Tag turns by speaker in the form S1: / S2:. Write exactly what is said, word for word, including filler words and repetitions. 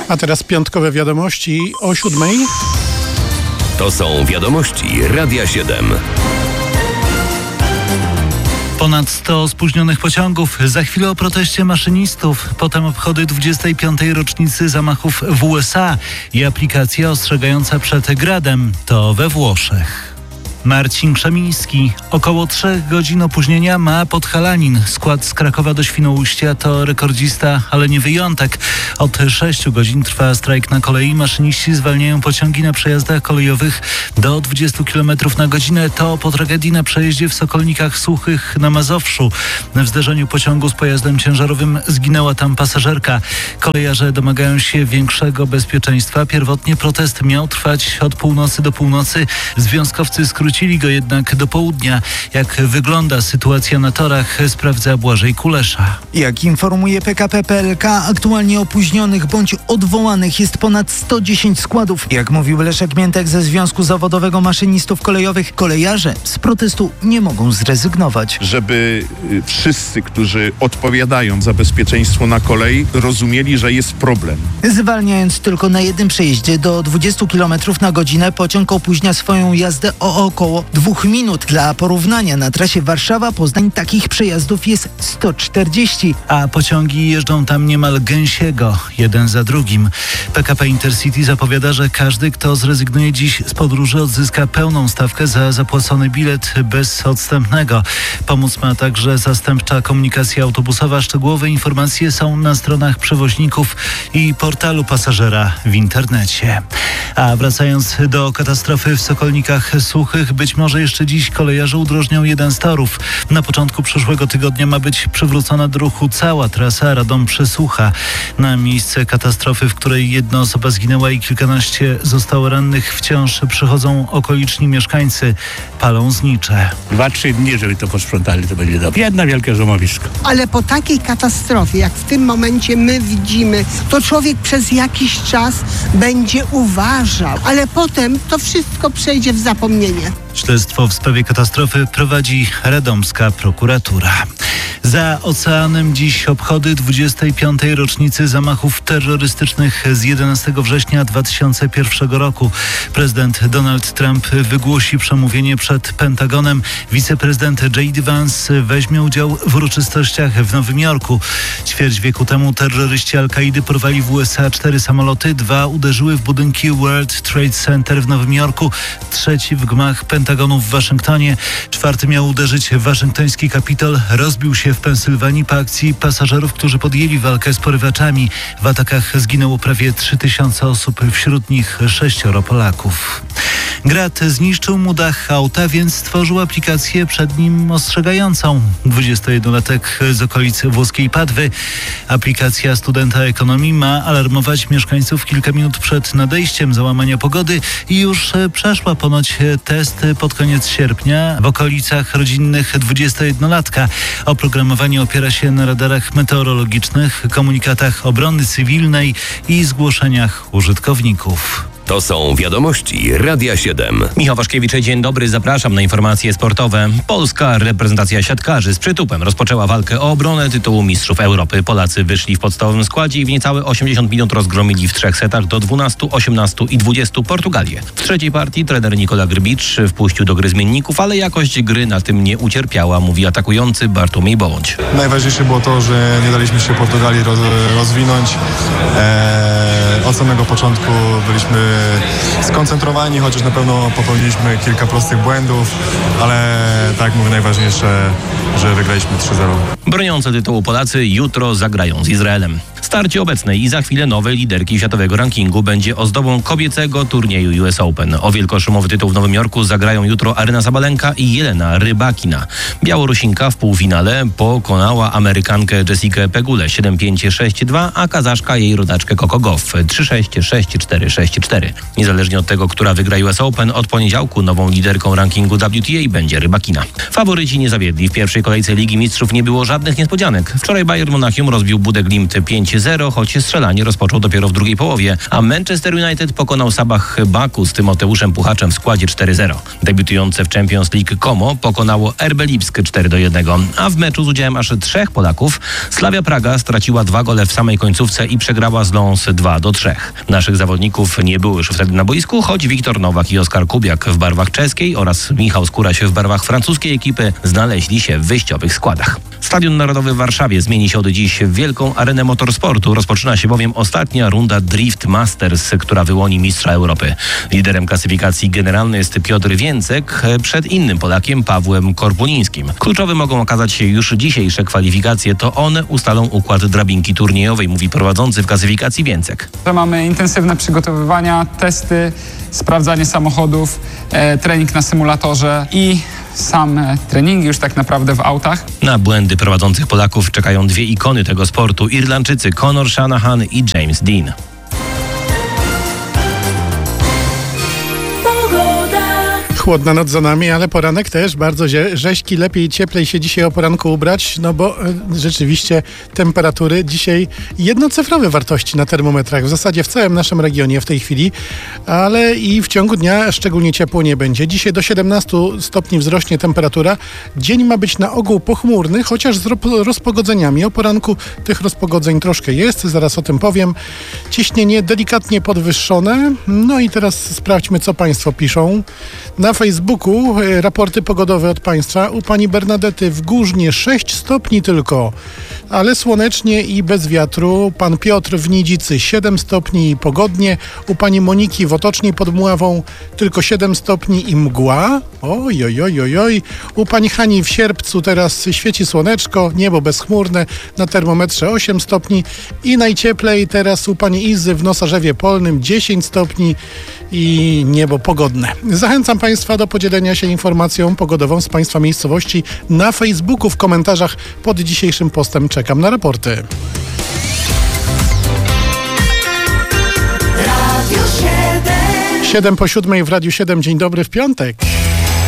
S1: A teraz piątkowe wiadomości o siódmej.
S2: To są wiadomości Radia siedem.
S3: Ponad sto spóźnionych pociągów, za chwilę o proteście maszynistów, potem obchody dwudziestej piątej rocznicy zamachów w U S A i aplikacja ostrzegająca przed gradem. To we Włoszech. Marcin Krzemiński. Około trzech godzin opóźnienia ma Podhalanin. Skład z Krakowa do Świnoujścia to rekordzista, ale nie wyjątek. Od sześciu godzin trwa strajk na kolei. Maszyniści zwalniają pociągi na przejazdach kolejowych do dwudziestu kilometrów na godzinę. To po tragedii na przejeździe w Sokolnikach Suchych na Mazowszu. W zderzeniu pociągu z pojazdem ciężarowym zginęła tam pasażerka. Kolejarze domagają się większego bezpieczeństwa. Pierwotnie protest miał trwać od północy do północy. Związkowcy skrócili Wrócili go jednak do południa. Jak wygląda sytuacja na torach, sprawdza Błażej Kulesza.
S4: Jak informuje P K P P L K, aktualnie opóźnionych bądź odwołanych jest ponad sto dziesięć składów. Jak mówił Leszek Miętek ze Związku Zawodowego Maszynistów Kolejowych, kolejarze z protestu nie mogą zrezygnować.
S5: Żeby wszyscy, którzy odpowiadają za bezpieczeństwo na kolei, rozumieli, że jest problem.
S4: Zwalniając tylko na jednym przejeździe do dwudziestu kilometrów na godzinę, pociąg opóźnia swoją jazdę o około dwóch minut. Dla porównania na trasie Warszawa-Poznań takich przejazdów jest sto czterdzieści.
S3: A pociągi jeżdżą tam niemal gęsiego, jeden za drugim. P K P Intercity zapowiada, że każdy, kto zrezygnuje dziś z podróży, odzyska pełną stawkę za zapłacony bilet bez odstępnego. Pomóc ma także zastępcza komunikacja autobusowa. Szczegółowe informacje są na stronach przewoźników i portalu pasażera w internecie. A wracając do katastrofy w Sokolnikach Suchych, być może jeszcze dziś kolejarze udrożnią jeden z torów. Na początku przyszłego tygodnia ma być przywrócona do ruchu cała trasa Radom-Przysłucha. Na miejsce katastrofy, w której jedna osoba zginęła i kilkanaście zostało rannych, wciąż przychodzą okoliczni mieszkańcy. Palą znicze.
S6: Dwa, trzy dni, żeby to posprzątali, to będzie dobrze. Jedna wielkie złomowisko.
S7: Ale po takiej katastrofie, jak w tym momencie my widzimy, to człowiek przez jakiś czas będzie uważał, ale potem to wszystko przejdzie w zapomnienie.
S3: Śledztwo w sprawie katastrofy prowadzi radomska prokuratura. Za oceanem dziś obchody dwudziestej piątej rocznicy zamachów terrorystycznych z jedenastego września dwa tysiące pierwszego roku. Prezydent Donald Trump wygłosi przemówienie przed Pentagonem. Wiceprezydent J D Vance weźmie udział w uroczystościach w Nowym Jorku. Ćwierć wieku temu terroryści Al-Kaidy porwali w U S A cztery samoloty. Dwa uderzyły w budynki World Trade Center w Nowym Jorku. Trzeci w gmach Pentagonu w Waszyngtonie. Czwarty miał uderzyć w waszyngtoński Kapitol. Rozbił się w Pensylwanii po akcji pasażerów, którzy podjęli walkę z porywaczami. W atakach zginęło prawie trzy tysiące osób, wśród nich sześcioro Polaków. Grad zniszczył mu dach auta, więc stworzył aplikację przed nim ostrzegającą. dwudziestojednolatek z okolicy włoskiej Padwy. Aplikacja studenta ekonomii ma alarmować mieszkańców kilka minut przed nadejściem załamania pogody i już przeszła ponoć test pod koniec sierpnia w okolicach rodzinnych dwudziestojednolatka. Oprogramowanie opiera się na radarach meteorologicznych, komunikatach obrony cywilnej i zgłoszeniach użytkowników.
S2: To są wiadomości Radia siedem.
S8: Michał Waszkiewicz, dzień dobry, zapraszam na informacje sportowe. Polska reprezentacja siatkarzy z przytupem rozpoczęła walkę o obronę tytułu Mistrzów Europy. Polacy wyszli w podstawowym składzie i w niecałe osiemdziesiąt minut rozgromili w trzech setach do dwunastu, osiemnastu i dwudziestu Portugalię. W trzeciej partii trener Nikola Grbicz wpuścił do gry zmienników, ale jakość gry na tym nie ucierpiała, mówi atakujący Bartłomiej Bołądź.
S9: Najważniejsze było to, że nie daliśmy się Portugalii roz, rozwinąć. Eee, od samego początku byliśmy skoncentrowani, chociaż na pewno popełniliśmy kilka prostych błędów, ale tak jak mówię, najważniejsze, że wygraliśmy trzy zero.
S8: Broniące tytułu Polacy jutro zagrają z Izraelem. Starcie obecnej i za chwilę nowej liderki światowego rankingu będzie ozdobą kobiecego turnieju U S Open. O wielkoszumowy tytuł w Nowym Jorku zagrają jutro Aryna Sabalenka i Jelena Rybakina. Białorusinka w półfinale pokonała Amerykankę Jessikę Pegulę siedem pięć, sześć dwa, a Kazaszka jej rodaczkę Coco Gauff trzy sześć, sześć cztery, sześć cztery. Niezależnie od tego, która wygra U S Open, od poniedziałku nową liderką rankingu W T A będzie Rybakina. Faworyci nie zawiedli. W pierwszej kolejce Ligi Mistrzów nie było żadnych niespodzianek. Wczoraj Bayern Monachium rozbił Budę Glimt pięć zero, choć strzelanie rozpoczął dopiero w drugiej połowie, a Manchester United pokonał Sabah Baku z Tymoteuszem Puchaczem w składzie cztery zero. Debiutujące w Champions League Como pokonało R B Lipsk cztery do jednego, a w meczu z udziałem aż trzech Polaków Slavia Praga straciła dwa gole w samej końcówce i przegrała z Lens dwa do trzech. Czech. Naszych zawodników nie było już wtedy na boisku, choć Wiktor Nowak i Oskar Kubiak w barwach czeskiej oraz Michał Skóraś w barwach francuskiej ekipy znaleźli się w wyjściowych składach. Stadion Narodowy w Warszawie zmieni się od dziś w wielką arenę motorsportu. Rozpoczyna się bowiem ostatnia runda Drift Masters, która wyłoni mistrza Europy. Liderem klasyfikacji generalnej jest Piotr Więcek przed innym Polakiem Pawłem Korpulińskim. Kluczowe mogą okazać się już dzisiejsze kwalifikacje. To one ustalą układ drabinki turniejowej, mówi prowadzący w klasyfikacji Więcek.
S10: Mamy intensywne przygotowywania, testy, sprawdzanie samochodów, e, trening na symulatorze i same treningi już tak naprawdę w autach.
S8: Na błędy prowadzących Polaków czekają dwie ikony tego sportu, Irlandczycy Conor Shanahan i James Dean.
S1: Chłodna noc za nami, ale poranek też bardzo rzeźki. Lepiej i cieplej się dzisiaj o poranku ubrać, no bo e, rzeczywiście temperatury dzisiaj jednocyfrowe wartości na termometrach. W zasadzie w całym naszym regionie w tej chwili, ale i w ciągu dnia szczególnie ciepło nie będzie. Dzisiaj do siedemnastu stopni wzrośnie temperatura. Dzień ma być na ogół pochmurny, chociaż z rozpogodzeniami. O poranku tych rozpogodzeń troszkę jest, zaraz o tym powiem. Ciśnienie delikatnie podwyższone. No i teraz sprawdźmy, co Państwo piszą. Na Facebooku raporty pogodowe od Państwa. U pani Bernadety w Górznie sześć stopni tylko, ale słonecznie i bez wiatru. Pan Piotr w Nidzicy siedem stopni i pogodnie. U pani Moniki w Otocznej pod Mławą tylko siedem stopni i mgła. Oj, oj, oj, oj, oj. U pani Hani w Sierpcu teraz świeci słoneczko, niebo bezchmurne, na termometrze osiem stopni i najcieplej teraz u pani Izy w Nosarzewie Polnym dziesięć stopni i niebo pogodne. Zachęcam Państwa do podzielenia się informacją pogodową z Państwa miejscowości na Facebooku w komentarzach pod dzisiejszym postem. Czekam na raporty. siedem po siódmej w Radiu siedem. Dzień dobry w piątek.